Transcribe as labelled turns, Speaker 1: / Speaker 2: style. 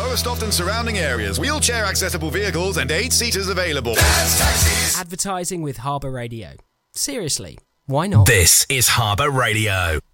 Speaker 1: Lowestoft and surrounding areas. Wheelchair accessible vehicles and 8-seaters available.
Speaker 2: Advertising with Harbour Radio. Seriously, why not?
Speaker 3: This is Harbour Radio.